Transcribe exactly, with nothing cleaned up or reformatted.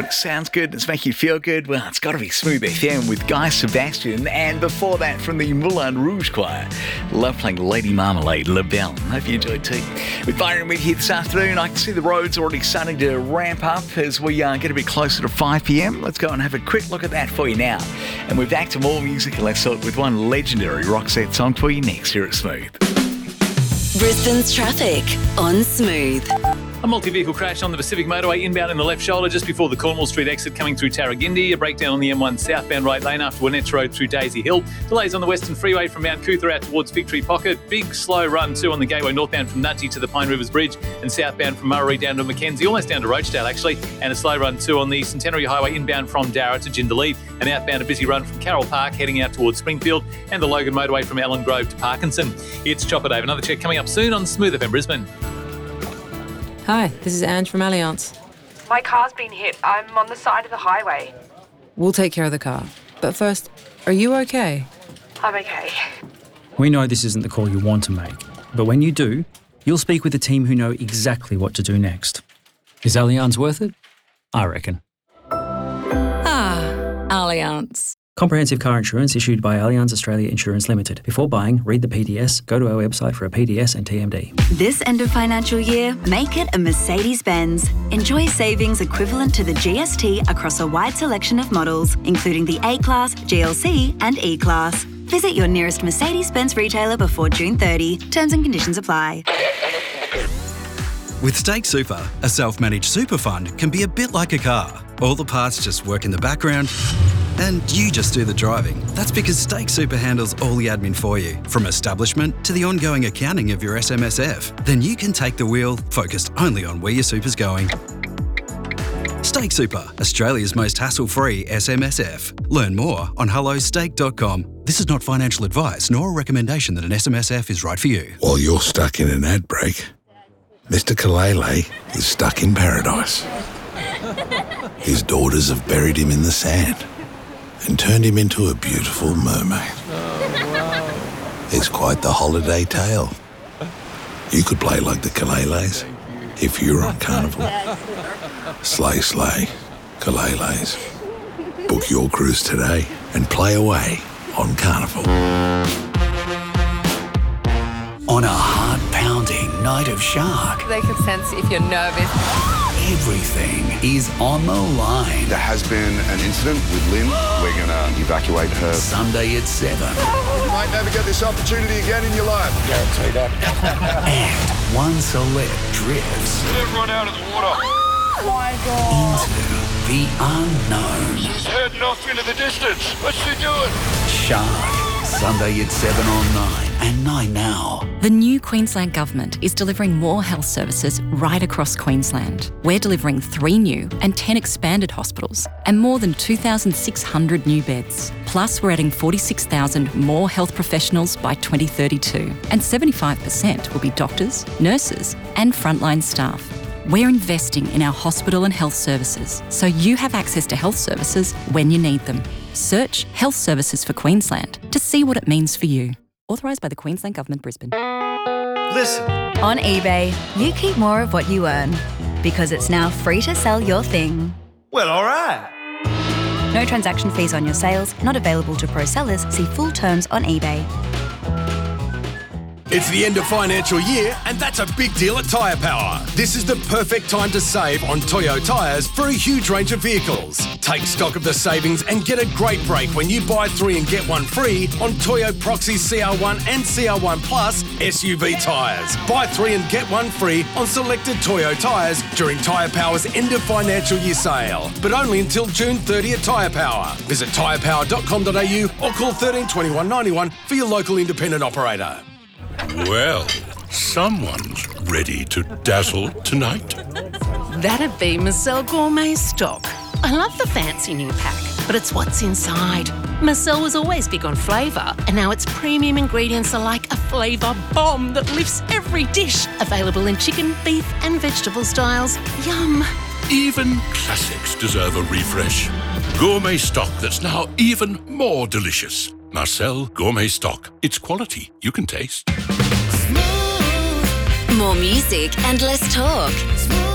it sounds good, it's making you feel good, well, it's got to be Smooth F M with Guy Sebastian. And before that, from the Moulin Rouge Choir, love playing Lady Marmalade, La Belle. Hope you enjoyed too. With Byron with you this afternoon, I can see the roads already starting to ramp up as we uh, get a bit closer to five p.m. Let's go and have a quick look at that for you now. And we're back to more music, and let's start with one legendary Roxette song for you next here at Smooth. Brisbane's traffic on Smooth. A multi-vehicle crash on the Pacific Motorway inbound in the left shoulder just before the Cornwall Street exit coming through Tarragindi. A breakdown on the M one southbound right lane after Winnets Road through Daisy Hill. Delays on the Western Freeway from Mount Cootha out towards Victory Pocket. Big slow run too on the Gateway northbound from Nudgee to the Pine Rivers Bridge and southbound from Murray down to Mackenzie, almost down to Roachdale actually. And a slow run too on the Centenary Highway inbound from Darra to Jindalee. And outbound a busy run from Carroll Park heading out towards Springfield and the Logan Motorway from Ellen Grove to Parkinson. It's Chopper Dave. Another check coming up soon on Smooth F M Brisbane. Hi, this is Ange from Allianz. My car's been hit. I'm on the side of the highway. We'll take care of the car. But first, are you okay? I'm okay. We know this isn't the call you want to make, but when you do, you'll speak with a team who know exactly what to do next. Is Allianz worth it? I reckon. Ah, Allianz. Comprehensive car insurance issued by Allianz Australia Insurance Limited. Before buying, read the P D S, go to our website for a P D S and T M D. This end of financial year, make it a Mercedes-Benz. Enjoy savings equivalent to the G S T across a wide selection of models, including the A-Class, G L C and E-Class. Visit your nearest Mercedes-Benz retailer before June thirtieth. Terms and conditions apply. With Stake Super, a self-managed super fund can be a bit like a car. All the parts just work in the background and you just do the driving. That's because Stake Super handles all the admin for you, from establishment to the ongoing accounting of your S M S F. Then you can take the wheel, focused only on where your super's going. Stake Super, Australia's most hassle-free S M S F. Learn more on hello stake dot com. This is not financial advice nor a recommendation that an S M S F is right for you. While you're stuck in an ad break, Mister Kalele is stuck in paradise. His daughters have buried him in the sand and turned him into a beautiful mermaid. Oh, wow. It's quite the holiday tale. You could play like the Kaleles if you're on Carnival. Slay, slay, Kaleles. Book your cruise today and play away on Carnival. On a heart-pounding night of shark, They can sense if you're nervous. everything is on the line. There has been an incident with Lynn. We're going to evacuate her. Sunday at seven. You might never get this opportunity again in your life. Guarantee that. And one celeb drifts Get everyone out of the water. Oh my God. into the unknown. She's heading off into the distance. What's she doing? Shark. Sunday at seven on nine and nine now. The new Queensland Government is delivering more health services right across Queensland. We're delivering three new and ten expanded hospitals and more than two thousand six hundred new beds. Plus, we're adding forty-six thousand more health professionals by twenty thirty-two, and seventy-five percent will be doctors, nurses and frontline staff. We're investing in our hospital and health services so you have access to health services when you need them. Search Health Services for Queensland to see what it means for you. Authorised by the Queensland Government, Brisbane. Listen. On eBay, you keep more of what you earn because it's now free to sell your thing. Well, all right. No transaction fees on your sales, not available to pro sellers. See full terms on eBay. It's the end of financial year, and that's a big deal at Tyre Power. This is the perfect time to save on Toyo tyres for a huge range of vehicles. Take stock of the savings and get a great break when you buy three and get one free on Toyo Proxy C R one and C R one Plus S U V tyres. Buy three and get one free on selected Toyo tyres during Tyre Power's end of financial year sale, but only until June thirtieth at Tyre Power. Visit tyre power dot com dot a u or call thirteen twenty-one ninety-one for your local independent operator. Well, someone's ready to dazzle tonight. That'd be Marcel Gourmet Stock. I love the fancy new pack, but it's what's inside. Marcel was always big on flavour, and now its premium ingredients are like a flavour bomb that lifts every dish. Available in chicken, beef and vegetable styles. Yum. Even classics deserve a refresh. Gourmet stock that's now even more delicious. Marcel Gourmet Stock. It's quality you can taste. More music and less talk.